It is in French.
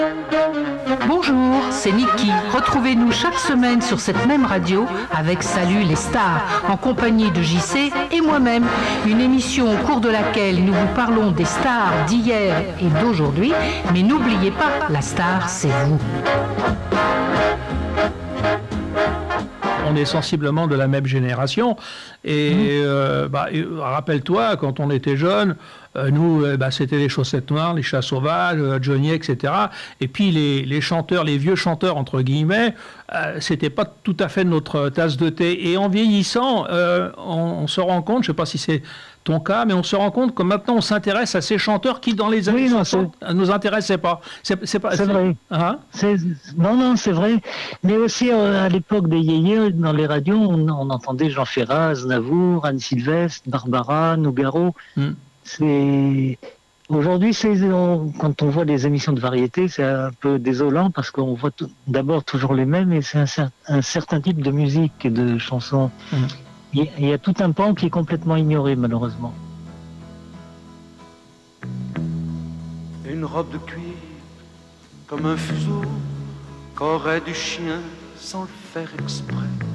Bonjour, c'est Niki. Retrouvez-nous chaque semaine sur cette même radio avec Salut les stars, en compagnie de JC et moi-même. Une émission au cours de laquelle nous vous parlons des stars d'hier et d'aujourd'hui. Mais n'oubliez pas, la star, c'est vous. On est sensiblement de la même génération. Et rappelle-toi, quand on était jeunes, nous, c'était les Chaussettes Noires, les Chats Sauvages, Johnny, etc. Et puis les chanteurs, les vieux chanteurs, entre guillemets, c'était pas tout à fait notre tasse de thé. Et en vieillissant, on se rend compte, je sais pas si c'est ton cas, mais on se rend compte que maintenant on s'intéresse à ces chanteurs qui, dans les années 60, ne nous intéressaient pas. C'est vrai. Hein? Non, c'est vrai. Mais aussi, à l'époque des yéyés, dans les radios, on entendait Jean Ferrat, Aznavour, Anne Sylvestre, Barbara, Nougaro. Aujourd'hui, quand on voit les émissions de variété, c'est un peu désolant parce qu'on voit d'abord toujours les mêmes et c'est un certain type de musique et de chansons. Il y a tout un pan qui est complètement ignoré, malheureusement. Une robe de cuir, comme un fuseau qu'aurait du chien sans le faire exprès.